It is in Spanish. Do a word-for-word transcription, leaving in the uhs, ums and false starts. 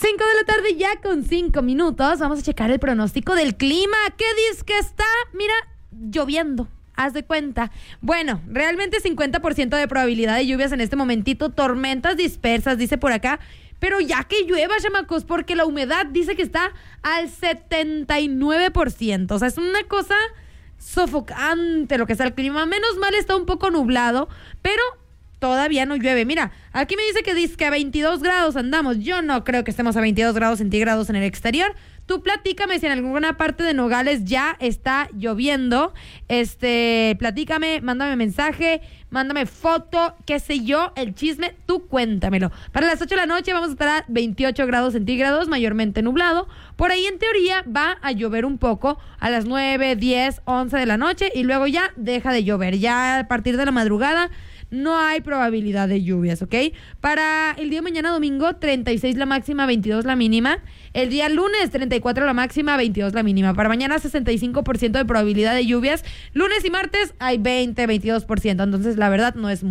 cinco de la tarde ya con cinco minutos. Vamos a checar el pronóstico del clima. ¿Qué dice que está? Mira, lloviendo. Haz de cuenta. Bueno, realmente cincuenta por ciento de probabilidad de lluvias en este momentito. Tormentas dispersas, dice por acá. Pero ya que llueva, chamacos, porque la humedad dice que está al setenta y nueve por ciento. O sea, es una cosa sofocante lo que está el clima. Menos mal está un poco nublado, pero todavía no llueve. Mira, aquí me dice que dice que a veintidós grados andamos. Yo no creo que estemos a veintidós grados centígrados en el exterior. Tú platícame si en alguna parte de Nogales ya está lloviendo. Este, platícame, mándame mensaje, mándame foto, qué sé yo, el chisme, tú cuéntamelo. Para las ocho de la noche vamos a estar a veintiocho grados centígrados, mayormente nublado. Por ahí en teoría va a llover un poco a las nueve, diez, once de la noche y luego ya deja de llover. Ya a partir de la madrugada no hay probabilidad de lluvias, ¿ok? Para el día de mañana domingo, treinta y seis la máxima, veintidós la mínima. El día lunes, treinta y cuatro la máxima, veintidós la mínima. Para mañana, sesenta y cinco por ciento de probabilidad de lluvias. Lunes y martes hay veinte, veintidós por ciento. Entonces, la verdad, no es